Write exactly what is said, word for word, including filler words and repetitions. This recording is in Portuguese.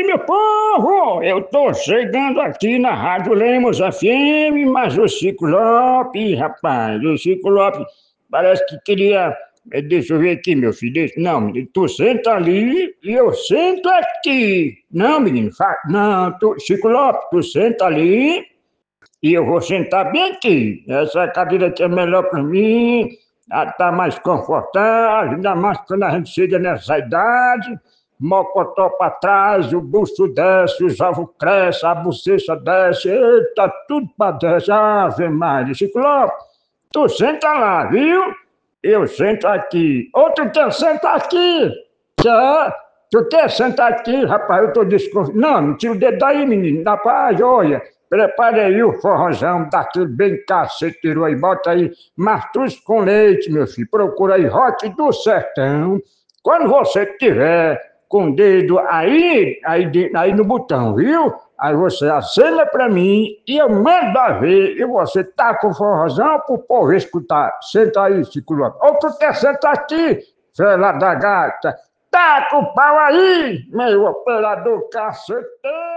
meu povo! Eu tô chegando aqui na Rádio Lemos F M, mas o Ciclope, rapaz, o Ciclope parece que queria. eh, Deixa eu ver aqui, meu filho. Deixa, não, tu senta ali e eu sento aqui. Não, menino, fa... não, tu, Ciclope, tu senta ali e eu vou sentar bem aqui. Essa cadeira aqui é melhor pra mim, ela tá mais confortável, ainda mais quando a gente chega nessa idade. Mocotó pra trás, o busto desce, os ovos crescem, a bochecha desce, eita, tudo pra descer. Ave Maria, Ciclope, tu senta lá, viu? Eu sento aqui. Ou tu quer sentar aqui? Quer? Tu quer sentar aqui, rapaz? Eu tô desconfiado. Não, não tira o dedo daí, menino. Rapaz, olha, prepara aí o forrozão daquele bem caceteiro aí. Bota aí mastruz com leite, meu filho. Procura aí Rock do Sertão. Quando você tiver com o dedo aí, aí, de- aí no botão, viu? Aí você acena pra mim e eu mando a ver. E você tá com forrozão pro povo escutar. Senta aí, Ciclope. Ou tu quer sentar aqui, fela da gata? Tá com o pau aí, meu operador cacete!